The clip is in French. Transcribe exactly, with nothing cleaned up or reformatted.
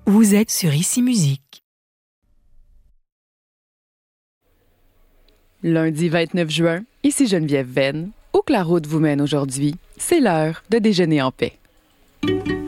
Vous êtes sur Ici Musique. Lundi vingt-neuf juin, ici Geneviève Venn. Où que la route vous mène aujourd'hui, c'est l'heure de déjeuner en paix.